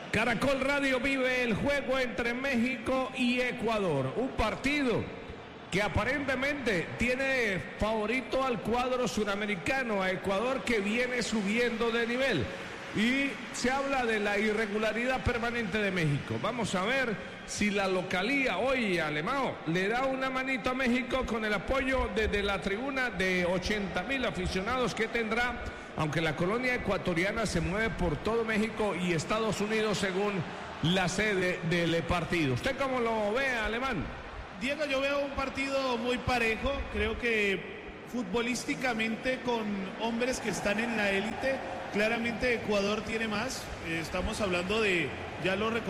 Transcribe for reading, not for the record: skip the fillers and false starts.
Caracol Radio vive el juego entre México y Ecuador. Un partido que aparentemente tiene favorito al cuadro suramericano, a Ecuador, que viene subiendo de nivel. Y se habla de la irregularidad permanente de México. Vamos a ver si la localía hoy, Alemão, le da una manito a México con el apoyo desde la tribuna de 80,000 aficionados que tendrá, aunque la colonia ecuatoriana se mueve por todo México y Estados Unidos según la sede del partido. ¿Usted cómo lo ve, Alemán? Diego, yo veo un partido muy parejo. Creo que futbolísticamente, con hombres que están en la élite, claramente Ecuador tiene más. Estamos hablando de, ya lo